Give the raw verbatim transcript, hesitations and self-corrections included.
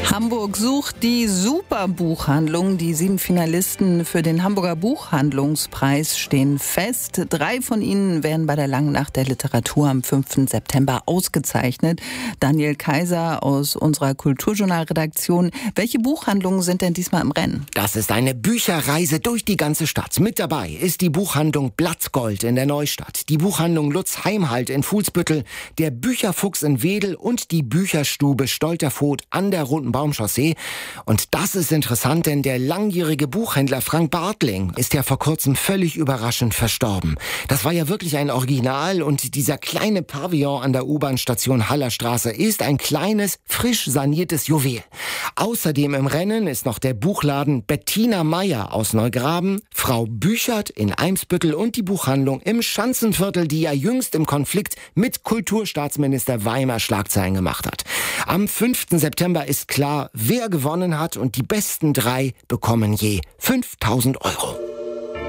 Hamburg sucht die Superbuchhandlung. Die sieben Finalisten für den Hamburger Buchhandlungspreis stehen fest. Drei von ihnen werden bei der Langen Nacht der Literatur am fünften September ausgezeichnet. Daniel Kaiser aus unserer Kulturjournal-Redaktion. Welche Buchhandlungen sind denn diesmal im Rennen? Das ist eine Bücherreise durch die ganze Stadt. Mit dabei ist die Buchhandlung Blattgold in der Neustadt, die Buchhandlung Lutz Heimhalt in Fuhlsbüttel, der Bücherfuchs in Wedel und die Bücherstube Stolterfoht an der Roten Baumchaussee. Und das ist interessant, denn der langjährige Buchhändler Frank Bartling ist ja vor kurzem völlig überraschend verstorben. Das war ja wirklich ein Original und dieser kleine Pavillon an der U-Bahn-Station Hallerstraße ist ein kleines, frisch saniertes Juwel. Außerdem im Rennen ist noch der Buchladen Bettina Meyer aus Neugraben, Frau Büchert in Eimsbüttel und die Buchhandlung im Schanzenviertel, die ja jüngst im Konflikt mit Kulturstaatsminister Weimer Schlagzeilen gemacht hat. Am fünften September ist klar, wer gewonnen hat und die besten drei bekommen je fünftausend Euro.